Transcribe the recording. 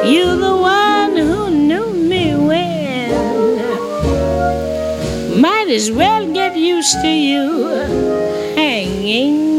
You're the one who knew me well. Might as well get used to you hanging